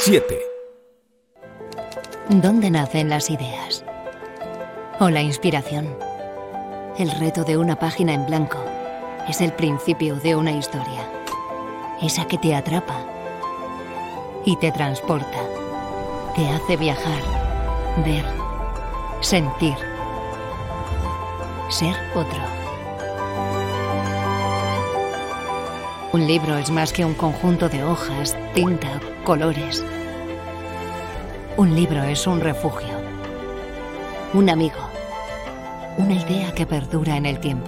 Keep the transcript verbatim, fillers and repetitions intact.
siete. ¿Dónde nacen las ideas? ¿O la inspiración? El reto de una página en blanco es el principio de una historia. Esa que te atrapa y te transporta. Te hace viajar, ver, sentir, ser otro. Un libro es más que un conjunto de hojas, tinta, colores. Un libro es un refugio, un amigo, una idea que perdura en el tiempo.